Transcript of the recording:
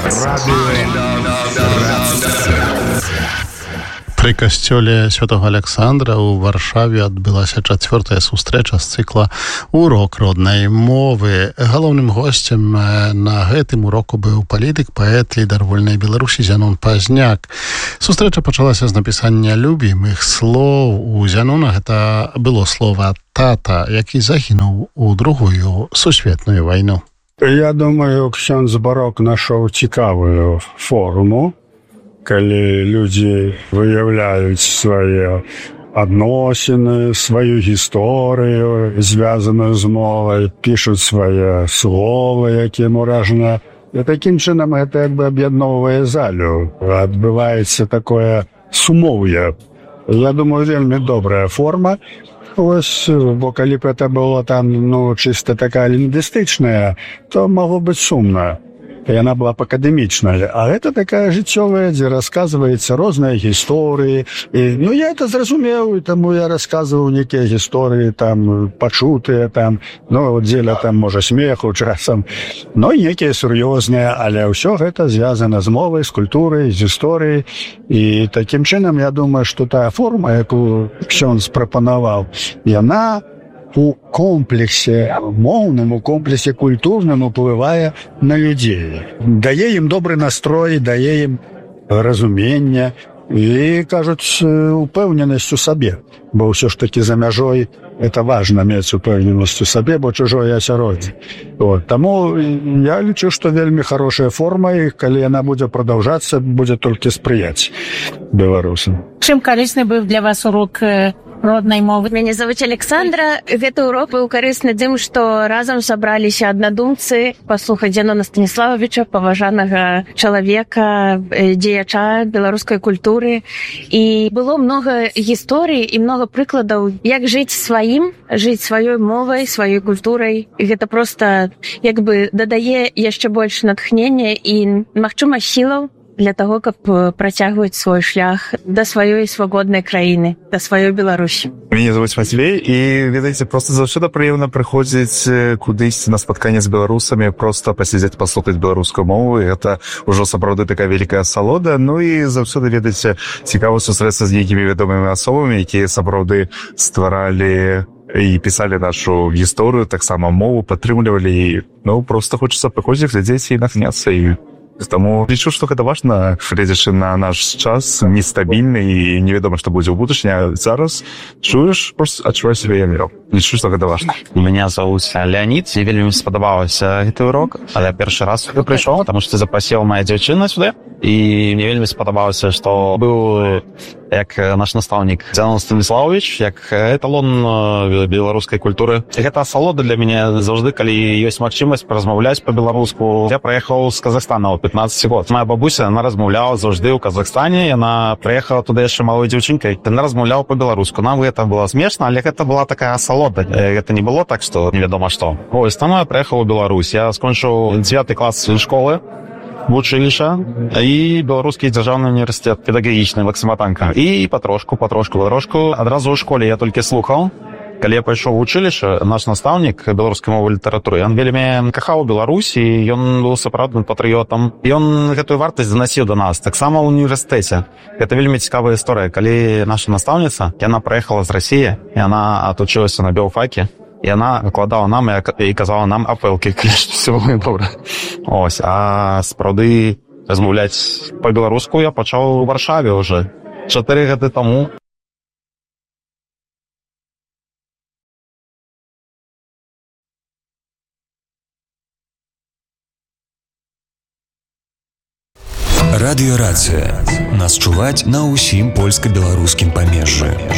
Пры касцёле святого Александра ў Варшаве адбылася 4-я сустрэча з цыкла «Урок роднай мовы». Галоўным госцем на гэтым уроку быў палітык, паэт, лідар вольнай Беларусі Зянон Пазняк. Сустрэча пачалася з напісання любімых слоў. У Зянона гэта было слова «тата», які загінуў у Другую сусветную вайну. Я думаю, ксёндз Барок нашоў цікавую форму, калі людзі выяўляюць свае адносіны, сваю гісторыю, звязаную з мовай, пішуць свае словы, якія муражна. І такім чынам гэта як бы аб'ядноўвае залю. Адбываецца такое сумоўе. Я думаю, вельмі добрая форма. Ось, бо калі б гэта было там, чыста такая лінгвістычная, то магло быць сумна. Яна была б акадэмічная. А гэта такая жыццёвая, дзе расказваецца розныя гісторыі. Я это зразумеў, і таму я расказваў нейкія гісторыі, там, пачутыя, там, дзеля, там, можа, смеху часам. І нейкія сур'ёзныя, але ўсё гэта звязана з мовай, з культурай, з гісторыяй. І такім чынам, я думаю, што тая форма, якую ксёндз прапанаваў, яна у комплексе моўным, у комплексе культурным уплывае на людзей. Дае ім добры настрой, дае ім разуменне і, кажуць, упэўненасць у сабе. Бо ўсё ж такі за мяжой это важна мець упэўненасць у сабе, бо чужое асяроддзе. Таму я лічу, што вельмі хорошая форма, і калі яна будзе прадаўжацца, будзе толькі спрыяць беларусам. Чым карысны быў для вас урок роднай мовы? Мяне зовут Александра. Гэты урок быў карысны тым, што разам сабраліся аднадумцы паслухаць Зянона Станіславовича, паважанага чалавека, дзеяча беларускай культуры. І было многа гісторый і многа прыкладаў, як жыць сваім, жыць сваёй мовай, сваёй культурай. І гэта проста як бы дадае яшчэ больш натхнення і, магчыма, сілаў для таго, каб працягваць свой шлях да сваёй свабоднай краіны, да сваёй Беларусі. Мяне зовут Матвей, і, ведаеце, проста заўсёды прыемна прыходзіць кудысьці на спатканне з беларусамі, проста пасядзець, паслухаць беларускую мову, і гэта ўжо сапраўды такая вялікая асалода. І заўсёды, ведаеце, цікава сустрэцца з нейкімі вядомымі асобамі, якія сапраўды стваралі і пісалі нашу гісторыю, таксама мову, падтрымлівалі, і, проста хочацца прыходзіць, глядзець і нахняцца, і таму лічу, што гэта важна, гледзячы на наш час, нестабільны і невядома, што будзе ў будучыні. Зараз чуеш, проста адчуваеш сябе як. Лічу, што гэта важна. Меня зовут Леонид. Мне вельмі спадабаўся гэты урок, але першы раз сюды прыйшоў, таму што запрасіла моя дзяўчына сюды, і мне вельмі спадабалася, што быў як наш настаўнік Зянон Станіславович, як эталон беларускай культуры. Гэта асалода для мяне заўжды, калі ёсць магчымасць паразмаўляць па-беларуску. Я прыехаў з Казахстана ў 15 год. Моя бабуся, яна размаўляла заўжды ў Казахстане, яна прыехала туды яшчэ малой дзяўчынкай. Яна размаўляла па-беларуску. Нам гэта было смешна, але гэта была такая асалода. Гэта не было так, што невядома што. Таму я прыехаў у Беларусь. Я скончыў 9 клас школы, вучылішча і беларускі дзяржаўны універсітэт педагагічны Максіматанка. І патрошку адразу ў школе я толькі слухаў. Калі я пайшоў у вучылішча, наш настаўнік беларускай мовы і літаратуры, ён вельмі кахаў Беларусь, і ён быў сапраўдным патрыётам. Ён гэтую вартасць занасіў да нас. Таксама ў універсітэце. Гэта вельмі цікавая гісторыя. Калі наша настаўніца, яна прыехала з Расіі, і яна атучылася на біофаке, і яна выкладала нам і казала нам апэлкі, калі ўсё было добра. А сапраўды размаўляць па-беларуску я пачаў у Варшаве ўжо 4 гады таму. Радыёрацыя. Нас чуваць на ўсім польска-беларускім памежжы.